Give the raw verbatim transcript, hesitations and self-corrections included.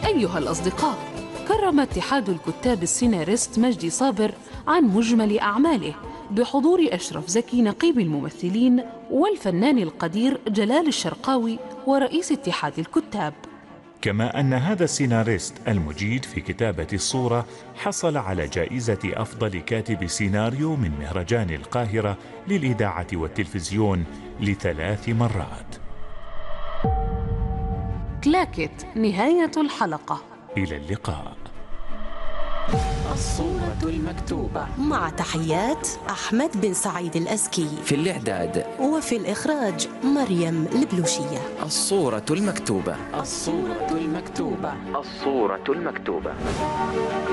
أيها الأصدقاء، كرم اتحاد الكتاب السيناريست مجدي صابر عن مجمل أعماله بحضور أشرف زكي نقيب الممثلين والفنان القدير جلال الشرقاوي ورئيس اتحاد الكتاب. كما أن هذا السيناريست المجيد في كتابة الصورة حصل على جائزة أفضل كاتب سيناريو من مهرجان القاهرة للإذاعة والتلفزيون لثلاث مرات. كلاكيت، نهاية الحلقة. إلى اللقاء. الصورة المكتوبة، مع تحيات أحمد بن سعيد الأزكي، في الإعداد وفي الإخراج مريم البلوشية. الصورة المكتوبة، الصورة المكتوبة، الصورة المكتوبة.